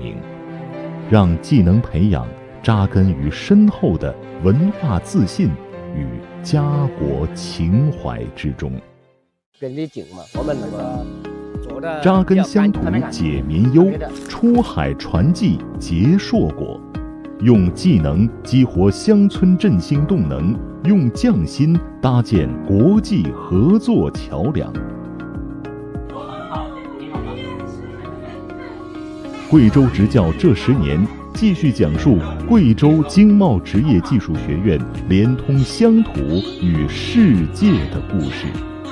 明，让技能培养扎根于深厚的文化自信与家国情怀之中。扎根乡土解民忧，出海传技结硕果，用技能激活乡村振兴动能，用匠心搭建国际合作桥梁。贵州职教这10年继续讲述贵州经贸职业技术学院联通乡土与世界的故事。